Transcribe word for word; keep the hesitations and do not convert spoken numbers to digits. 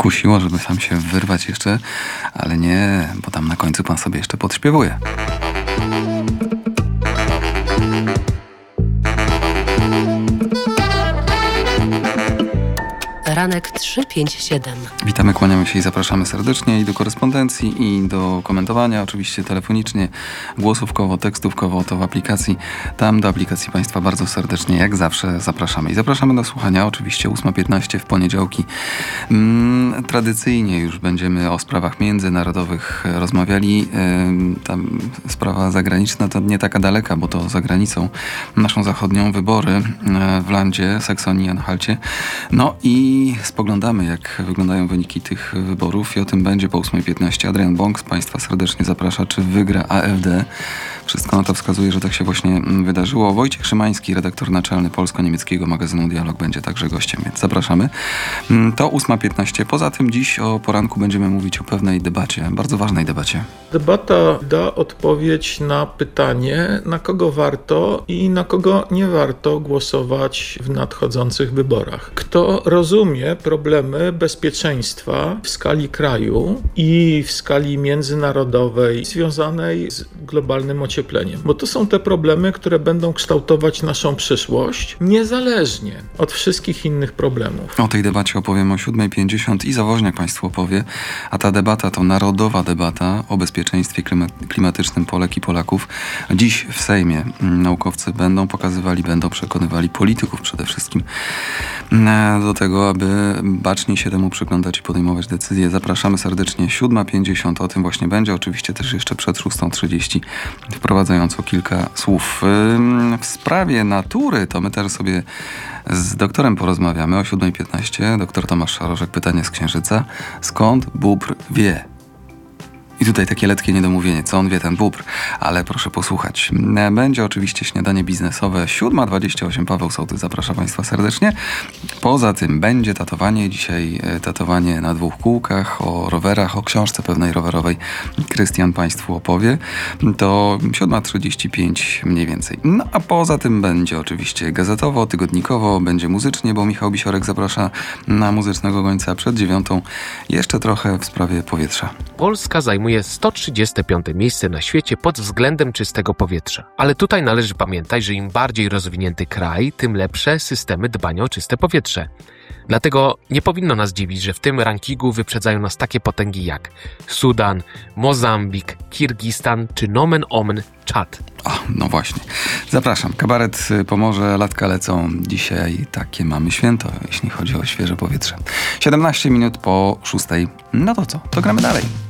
kusiło, żeby sam się wyrwać jeszcze, ale nie, bo tam na końcu pan sobie jeszcze podśpiewuje. Ranek trzysta pięćdziesiąt siedem. Witamy, kłaniamy się i zapraszamy serdecznie i do korespondencji, i do komentowania, oczywiście telefonicznie, głosówkowo, tekstówkowo, to w aplikacji. Tam do aplikacji Państwa bardzo serdecznie, jak zawsze, zapraszamy. I zapraszamy do słuchania, oczywiście ósma piętnaście w poniedziałki. Mm, tradycyjnie już będziemy o sprawach międzynarodowych rozmawiali. Yy, tam sprawa zagraniczna to nie taka daleka, bo to za granicą, naszą zachodnią, wybory yy, w Landzie, Saksonii, Anhalcie. No i spoglądamy, jak wyglądają wyniki tych wyborów, i o tym będzie po ósma piętnaście. Adrian Bąk Państwa serdecznie zaprasza, czy wygra A F D. Wszystko na to wskazuje, że tak się właśnie wydarzyło. Wojciech Szymański, redaktor naczelny polsko-niemieckiego magazynu Dialog, będzie także gościem, więc zapraszamy. To ósma piętnaście. Poza tym dziś o poranku będziemy mówić o pewnej debacie, bardzo ważnej debacie. Debata da odpowiedź na pytanie, na kogo warto i na kogo nie warto głosować w nadchodzących wyborach. Kto rozumie problemy bezpieczeństwa w skali kraju i w skali międzynarodowej związanej z globalnym ociepleniem. Bo to są te problemy, które będą kształtować naszą przyszłość, niezależnie od wszystkich innych problemów. O tej debacie opowiem o siódma pięćdziesiąt i Zawoźniak Państwu opowie, a ta debata to narodowa debata o bezpieczeństwie klimatycznym Polek i Polaków. Dziś w Sejmie naukowcy będą pokazywali, będą przekonywali polityków przede wszystkim do tego, aby bacznie się temu przyglądać i podejmować decyzje. Zapraszamy serdecznie. siódma pięćdziesiąt, o tym właśnie będzie. Oczywiście też jeszcze przed szósta trzydzieści, wprowadzając o kilka słów. W sprawie natury to my też sobie z doktorem porozmawiamy o siódma piętnaście. Doktor Tomasz Szaroszek, pytanie z Księżyca. Skąd bóbr wie? I tutaj takie letkie niedomówienie, co on wie, ten bóbr, ale proszę posłuchać. Będzie oczywiście śniadanie biznesowe, siódma dwadzieścia osiem, Paweł Sołtys zaprasza Państwa serdecznie. Poza tym będzie tatowanie, dzisiaj tatowanie na dwóch kółkach, o rowerach, o książce pewnej rowerowej Krystian Państwu opowie. To siódma trzydzieści pięć mniej więcej. No a poza tym będzie oczywiście gazetowo, tygodnikowo, będzie muzycznie, bo Michał Bisiorek zaprasza na muzycznego gońca przed dziewiątą. Jeszcze trochę w sprawie powietrza. Polska zajmuje sto trzydzieste piąte miejsce na świecie pod względem czystego powietrza. Ale tutaj należy pamiętać, że im bardziej rozwinięty kraj, tym lepsze systemy dbania o czyste powietrze. Dlatego nie powinno nas dziwić, że w tym rankingu wyprzedzają nas takie potęgi jak Sudan, Mozambik, Kirgistan czy nomen omen Czad. O, no właśnie. Zapraszam. Kabaret Pomorze, latka lecą. Dzisiaj takie mamy święto, jeśli chodzi o świeże powietrze. siedemnaście minut po szóstej. No to co? To gramy dalej.